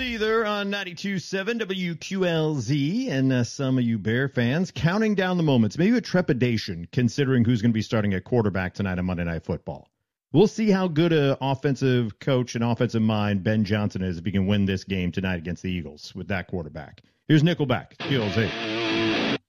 Seether on 92.7 WQLZ, and some of you Bear fans counting down the moments, maybe with trepidation, considering who's going to be starting at quarterback tonight on Monday Night Football. We'll see how good an offensive coach and offensive mind Ben Johnson is if he can win this game tonight against the Eagles with that quarterback. Here's Nickelback, QLZ.